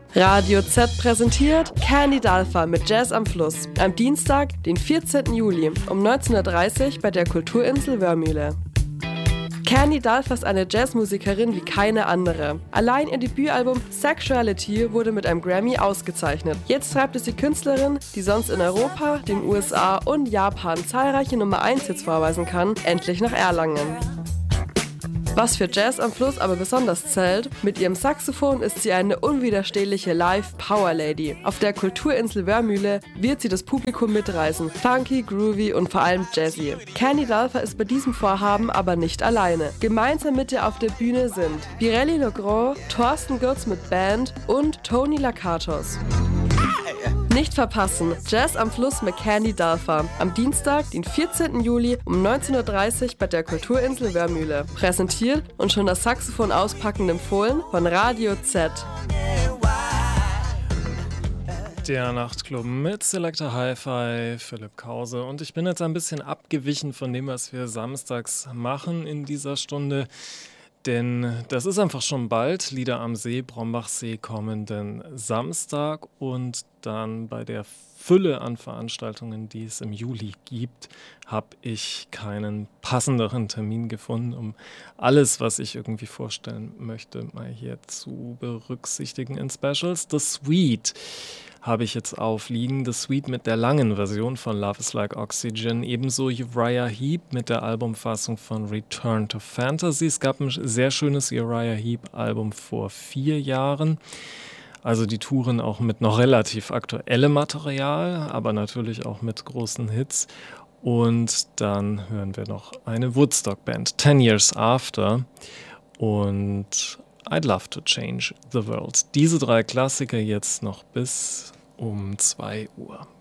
Radio Z präsentiert Candy Dalfa mit Jazz am Fluss. Am Dienstag, den 14. Juli um 19.30 Uhr bei der Kulturinsel Wörmühle. Candy Dalfa ist eine Jazzmusikerin wie keine andere. Allein ihr Debütalbum Sexuality wurde mit einem Grammy ausgezeichnet. Jetzt treibt es die Künstlerin, die sonst in Europa, den USA und Japan zahlreiche Nummer-1-Hits vorweisen kann, endlich nach Erlangen. Was für Jazz am Fluss aber besonders zählt, mit ihrem Saxophon ist sie eine unwiderstehliche Live-Power-Lady. Auf der Kulturinsel Wörmühle wird sie das Publikum mitreißen. Funky, groovy und vor allem jazzy. Candy Dalfa ist bei diesem Vorhaben aber nicht alleine. Gemeinsam mit ihr auf der Bühne sind Pirelli Legrand, Thorsten Gürz mit Band und Tony Lakatos. Nicht verpassen, Jazz am Fluss mit Candy Dalfa. Am Dienstag, den 14. Juli um 19.30 Uhr bei der Kulturinsel Wörmühle. Präsentiert und schon das Saxophon auspackend empfohlen von Radio Z. Der Nachtclub mit Selector Hi-Fi, Philipp Krause. Und ich bin jetzt ein bisschen abgewichen von dem, was wir samstags machen in dieser Stunde. Denn das ist einfach schon bald, Lieder am See, Brombachsee kommenden Samstag und dann bei der Fülle an Veranstaltungen, die es im Juli gibt, habe ich keinen passenderen Termin gefunden, um alles, was ich irgendwie vorstellen möchte, mal hier zu berücksichtigen in Specials. The Sweet habe ich jetzt aufliegen. The Sweet mit der langen Version von Love is Like Oxygen. Ebenso Uriah Heep mit der Albumfassung von Return to Fantasy. Es gab ein sehr schönes Uriah Heep-Album vor 4 Jahren. Also die Touren auch mit noch relativ aktuellem Material, aber natürlich auch mit großen Hits. Und dann hören wir noch eine Woodstock-Band, 10 Years After. Und I'd Love to Change the World. Diese 3 Klassiker jetzt noch bis um 2 Uhr.